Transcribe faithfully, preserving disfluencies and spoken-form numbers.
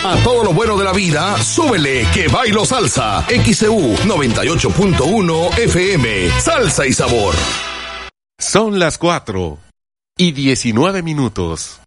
A todo lo bueno de la vida, súbele que bailo salsa. X C U noventa y ocho punto uno F M. Salsa y sabor. Son las cuatro y diecinueve minutos.